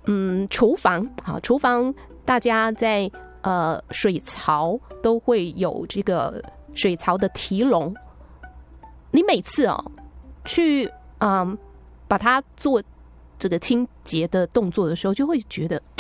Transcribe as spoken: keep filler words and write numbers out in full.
嗯，厨房啊，厨房大家在呃水槽都会有这个水槽的提笼，你每次哦去嗯把它做这个清洁的动作的时候，就会觉得